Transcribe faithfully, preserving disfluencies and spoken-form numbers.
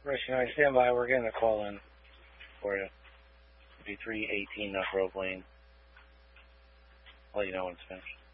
Operation nine, stand by. We're getting a call in for you. fifty-three eighteen North Grove Lane. I'll let you know when it's finished.